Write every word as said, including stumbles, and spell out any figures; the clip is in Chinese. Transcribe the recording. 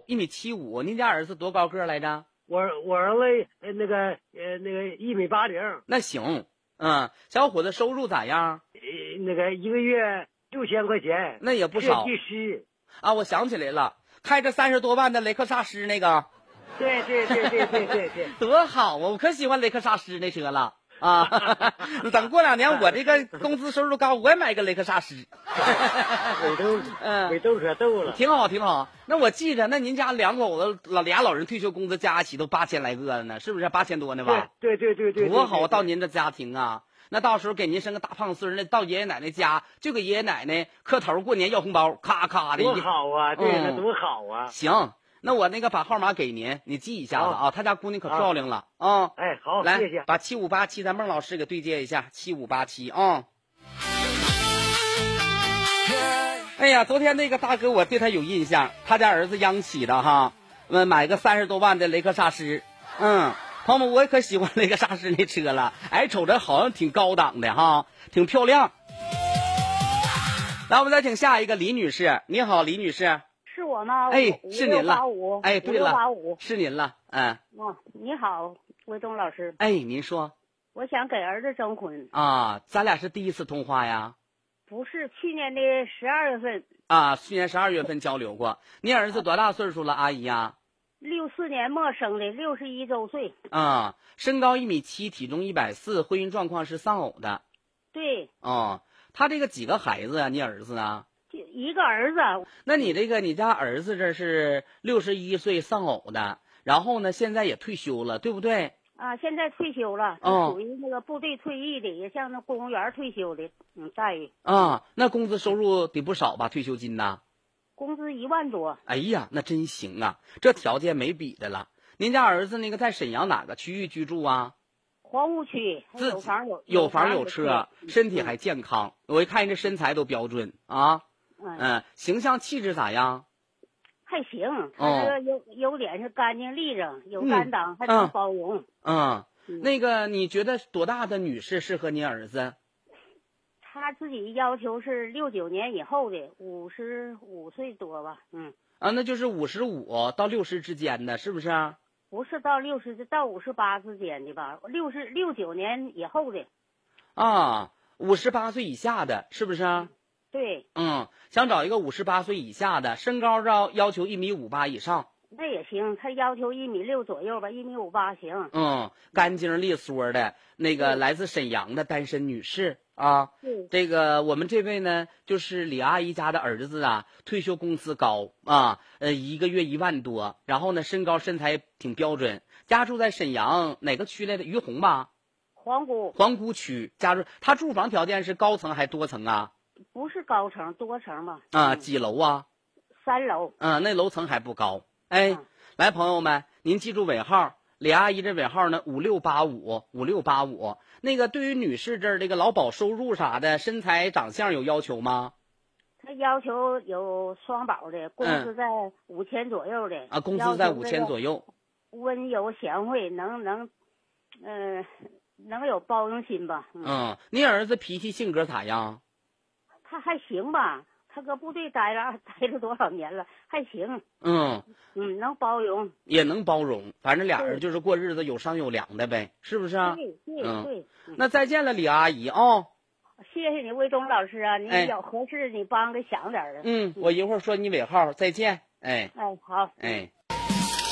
一米七五。您家儿子多高个来着？ 我我儿子呃那个呃那个一米八零。 那行，嗯，小伙子收入咋样？ 呃那个一个月六千块钱， 那也不少。 设计师啊，我想起来了，开着三十多万的雷克萨斯那个。 对对对对对对对， 多好啊！我可喜欢雷克萨斯那车了啊！等过两年我这个工资收入高，我也买个雷克萨斯。 尾都嗯， 尾都可逗了， 挺好挺好。那我记着，那您家两口子老俩老人退休工资加一起都八千来个呢，是不是八千多呢吧？ 对对对对对， 多好啊！到您这家庭啊，那到时候给您生个大胖孙儿，那到爷爷奶奶家就给爷爷奶奶磕头过年要红包，咔咔的。 多好啊！对，那嗯、 多好啊！ 行。那我那个把号码给您，你记一下子啊。他家姑娘可漂亮了啊。 哎，好， 来， 谢谢。 把七五八七咱孟老师给对接一下，七五八七啊。哎呀，昨天那个大哥我对他有印象，他家儿子央企的哈，嗯，买个三十多万的雷克萨斯，嗯，朋友们我也可喜欢雷克萨斯那车了，哎，瞅着好像挺高档的哈，挺漂亮。来，我们再请下一个李女士，你好，李女士。 是我吗？ 哎，是您了。哎，对了，是您了。嗯。 哦，你好，魏东老师。 哎，您说。 我想给儿子征婚。 啊，咱俩是第一次通话呀？ 不是，去年的十二月份。 啊，去年十二月份交流过。您儿子多大岁数了，阿姨呀？ 六四年末生的，六十一周岁。 啊，身高一米七，体重一百四，婚姻状况是丧偶的。 对。 哦，他这个几个孩子啊？你儿子啊？ 一个儿子。 那你这个你家儿子这是六十一岁丧偶的，然后呢现在也退休了，对不对？ 啊，现在退休了， 哦， 属于那个部队退役的，也像那公务员退休的，嗯，待遇。 啊，那工资收入得不少吧？退休金呐？ 工资一万多。 哎呀，那真行啊，这条件没比的了。您家儿子那个在沈阳哪个区域居住啊？ 黄屋区， 自有房有有房有车，身体还健康，我一看这身材都标准啊。嗯、呃，形象气质咋样？ 还行，他这个优、哦、优点是干净利整，有担当，嗯、还能包容。 嗯，嗯那个你觉得多大的女士适合你儿子？ 他自己要求是六九年以后的，五十五岁多吧，嗯。 啊，那就是五十五到六十之间的，是不是？ 不是到六十到五十八之间的吧？六十六九年以后的。 啊，五十八岁以下的，是不是？嗯对， 嗯，想找一个五十八岁以下的，身高要要求一米五八以上。 那也行，他要求一米六左右吧，一米五八行。 嗯，干净利索的，那个来自沈阳的单身女士啊。 对， 这个我们这位呢，就是李阿姨家的儿子啊，退休工资高啊，呃，一个月一万多，然后呢，身高身材挺标准，家住在沈阳哪个区来的？于洪吧？ 皇姑。 皇姑区，家住他住房条件是高层还多层啊？ 不是高层，多层吧。 啊，几楼啊？ 三楼。 嗯，那楼层还不高。哎， 嗯、 来，朋友们，您记住尾号，李阿姨这尾号呢，五六八五，五六八五。那个，对于女士这儿这个劳保收入啥的，身材长相有要求吗？ 他要求有双保的，工资在五千左右的。 嗯、啊，工资在五千左右。 温柔贤惠，能能，嗯、呃，能有包容心吧。 嗯，嗯你儿子脾气性格咋样？ 他还行吧，他搁部队待了待了多少年了，还行。 嗯嗯，能包容， 也能包容，反正俩人就是过日子有商有量的呗，是不是？ 对对嗯、 对。 那再见了，李阿姨啊、哦！ 谢谢你，魏东老师啊，你哎有合适你帮着想点儿的。 嗯，我一会儿说你尾号，再见。哎哎，好。 哎。